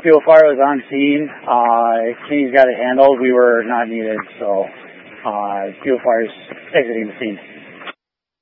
fuel fire was on scene. Kenny's got it handled. We were not needed, so fuel fire's exiting the scene.